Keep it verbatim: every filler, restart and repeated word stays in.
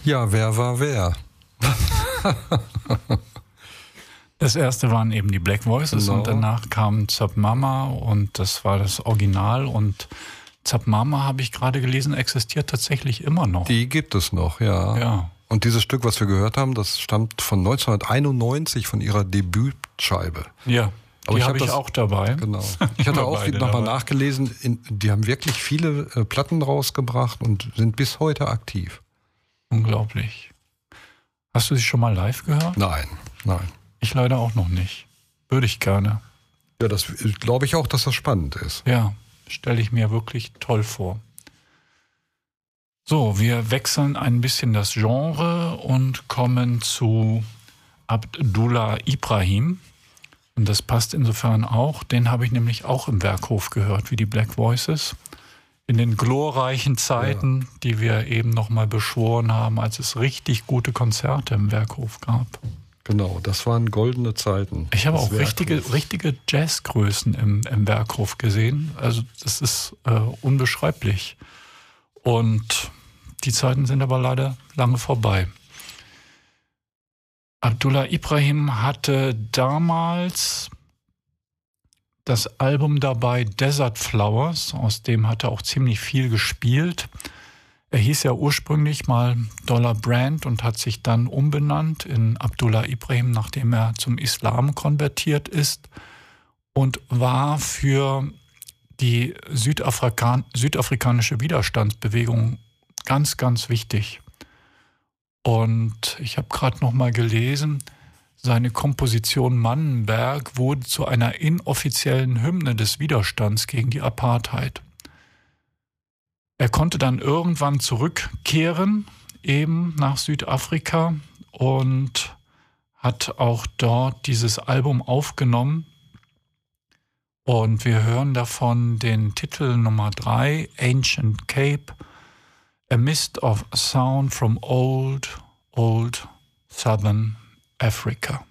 Ja, wer war wer? Das erste waren eben die Black Voices Genau. und danach kam Zap Mama und das war das Original. Und Zap Mama, habe ich gerade gelesen, existiert tatsächlich immer noch. Die gibt es noch, ja. Ja. Und dieses Stück, was wir gehört haben, das stammt von neunzehnhunderteinundneunzig, von ihrer Debütscheibe. Ja, Aber die ich habe hab ich das, auch dabei. Genau. Ich hatte auch Beide nochmal dabei. nachgelesen, in, die haben wirklich viele äh, Platten rausgebracht und sind bis heute aktiv. Unglaublich. Hast du sie schon mal live gehört? Nein, nein. Ich leider auch noch nicht. Würde ich gerne. Ja, das glaube ich auch, dass das spannend ist. Ja, stelle ich mir wirklich toll vor. So, wir wechseln ein bisschen das Genre und kommen zu Abdullah Ibrahim. Und das passt insofern auch. Den habe ich nämlich auch im Werkhof gehört, wie die Black Voices. In den glorreichen Zeiten, ja. die wir eben nochmal beschworen haben, als es richtig gute Konzerte im Werkhof gab. Genau, das waren goldene Zeiten. Ich habe das auch richtige, richtige Jazzgrößen im, im Werkhof gesehen. Also das ist äh, unbeschreiblich. Und die Zeiten sind aber leider lange vorbei. Abdullah Ibrahim hatte damals das Album dabei Desert Flowers, aus dem hat er auch ziemlich viel gespielt. Er hieß ja ursprünglich mal Dollar Brand und hat sich dann umbenannt in Abdullah Ibrahim, nachdem er zum Islam konvertiert ist und war für die Südafrikan- südafrikanische Widerstandsbewegung ganz, ganz wichtig. Und ich habe gerade noch mal gelesen, seine Komposition Mannenberg wurde zu einer inoffiziellen Hymne des Widerstands gegen die Apartheid. Er konnte dann irgendwann zurückkehren, eben nach Südafrika, und hat auch dort dieses Album aufgenommen. Und wir hören davon den Titel Nummer drei, Ancient Cape, A Mist of Sound from Old, Old Southern Africa.